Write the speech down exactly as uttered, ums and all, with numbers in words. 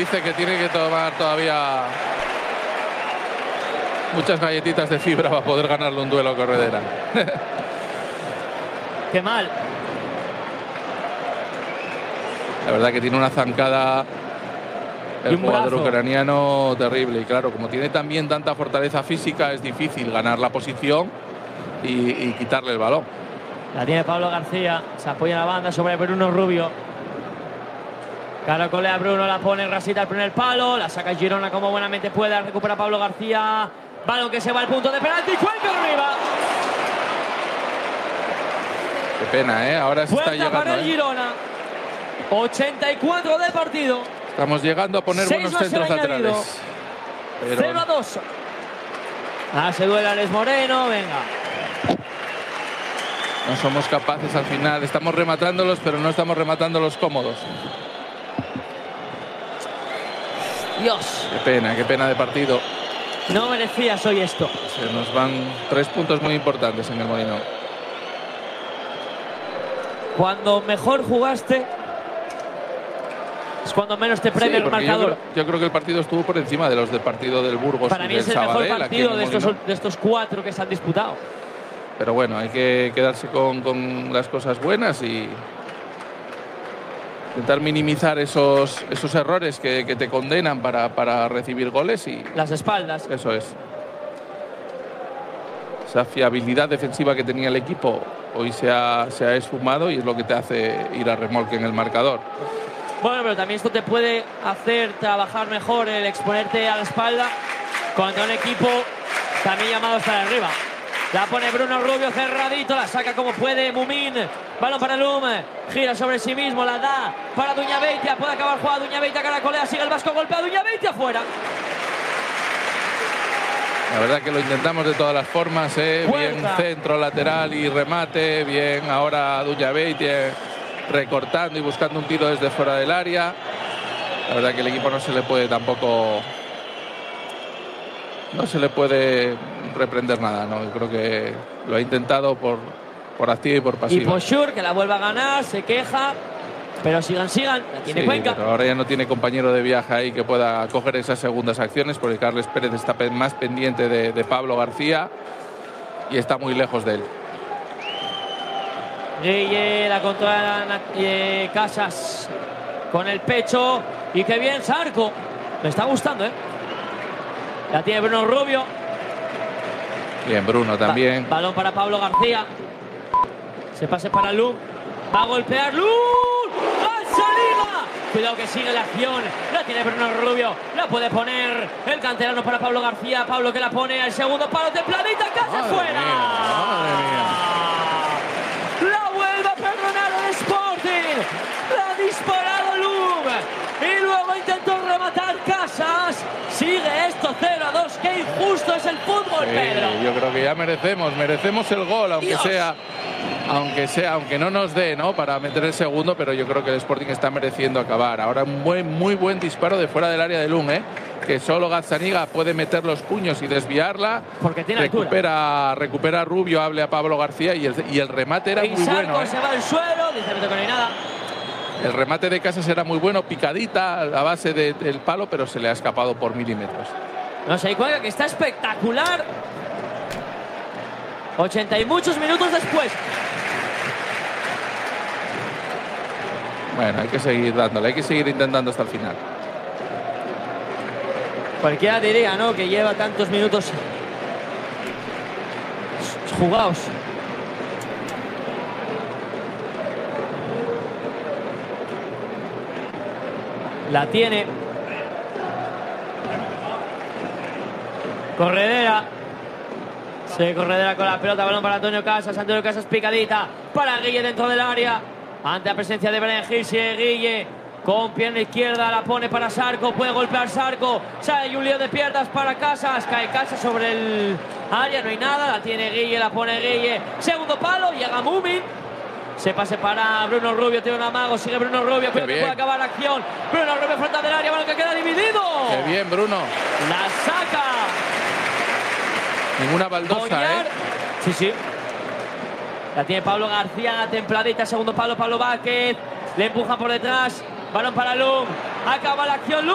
dice que tiene que tomar todavía muchas galletitas de fibra para poder ganarle un duelo a Corredera. Qué mal. La verdad que tiene una zancada el jugador brazo. ucraniano terrible. Y claro, como tiene también tanta fortaleza física, es difícil ganar la posición y, y quitarle el balón. La tiene Pablo García. Se apoya en la banda sobre Bruno Rubio. Caracolea Bruno, la pone rasita al primer palo. La saca Girona como buenamente puede. La recupera Pablo García. Balón que se va al punto de penalti. Cuenca arriba. Qué pena, ¿eh? Ahora se está Puerta llegando. para el ¿eh? Girona. ochenta y cuatro del partido. Estamos llegando a poner Seis buenos más centros el añadido. laterales. Pero cero a dos. Ah, se duele Alex Moreno. Venga. no somos capaces al final. Estamos rematándolos, pero no estamos rematándolos cómodos. Dios. Qué pena, qué pena de partido. No merecías hoy esto. Se nos van tres puntos muy importantes en el Molinón. Cuando mejor jugaste es cuando menos te premia Sí, el porque marcador. Yo creo, yo creo que el partido estuvo por encima de los del partido del Burgos Para y mí del es el mejor Sabadell, aquí en partido el de estos, Molinón. de estos cuatro que se han disputado. Pero bueno, hay que quedarse con, con las cosas buenas y intentar minimizar esos, esos errores que, que te condenan para, para recibir goles y Las espaldas. eso es. Esa fiabilidad defensiva que tenía el equipo hoy se ha, se ha esfumado y es lo que te hace ir a remolque en el marcador. Bueno, pero también esto te puede hacer trabajar mejor el exponerte a la espalda contra un equipo también llamado a estar arriba. La pone Bruno Rubio cerradito, la saca como puede Mumín. Balón para Lum, gira sobre sí mismo, la da para Duñabeitia. Puede acabar jugada Duñabeitia, caracolea, sigue el vasco, golpea Duñabeitia afuera. La verdad que lo intentamos de todas las formas, ¿eh? Bien centro, lateral y remate. Bien ahora Duñabeitia recortando y buscando un tiro desde fuera del área. La verdad que el equipo no se le puede tampoco... No se le puede reprender nada, ¿no? Yo creo que lo ha intentado por, por activa y por pasiva. Y Poshur, que la vuelve a ganar, se queja. Pero sigan, sigan, la tiene Sí, Cuenca. pero ahora ya no tiene compañero de viaje ahí que pueda coger esas segundas acciones, porque Carles Pérez está más pendiente de, de Pablo García y está muy lejos de él. Guille, la controla eh, Casas con el pecho. Y qué bien, Sarco. Me está gustando, ¿eh? La tiene Bruno Rubio. Bien, Bruno también. Ba balón para Pablo García. Se pase para Lum. Va a golpear Lum. ¡Salida! Cuidado que sigue la acción. La tiene Bruno Rubio. La puede poner el canterano para Pablo García. Pablo que la pone al segundo palo. Templadita, casi fuera. Madre mía. La vuelve a perdonar el Sporting. La ha disparado Lum. Y luego intentó rematar Casas. Sigue esto cero a dos. Qué injusto es el fútbol, Sí, Pedro. yo creo que ya merecemos, merecemos el gol, aunque Dios. sea, aunque sea, aunque no nos dé, ¿no? Para meter el segundo, pero yo creo que el Sporting está mereciendo acabar. Ahora un buen, muy buen disparo de fuera del área de Lum, ¿eh? Que solo Gazzaniga puede meter los puños y desviarla. Porque tiene recupera, altura. recupera a Rubio, hable a Pablo García y el, y el remate era Y muy Sarco bueno, ¿eh? se va al suelo, dice que no hay nada. El remate de Casas era muy bueno, picadita a base de, del palo, pero se le ha escapado por milímetros. No sé, Cuenca, que está espectacular. ochenta y muchos minutos después. Bueno, hay que seguir dándole, hay que seguir intentando hasta el final. Cualquiera diría, ¿no? Que lleva tantos minutos jugados. La tiene Corredera. Se Corredera con la pelota, balón para Antonio Casas. Antonio Casas picadita para Guille dentro del área. Ante la presencia de Brian Gil, sigue Guille con pierna izquierda, la pone para Sarco. Puede golpear Sarco. Sale un lío de piernas para Casas. Cae Casas sobre el área, no hay nada. La tiene Guille, la pone Guille. Segundo palo, llega Mumin. Se pase para Bruno Rubio, tiene un amago, sigue Bruno Rubio, creo que puede acabar la acción. Bruno Rubio frente del área, balón que queda dividido. Qué bien, Bruno. La saca. Ninguna baldosa, Boñar. ¿eh? Sí, sí. La tiene Pablo García, templadita, segundo palo, Pablo Vázquez. Le empuja por detrás, balón para Lum. Acaba la acción, Lum.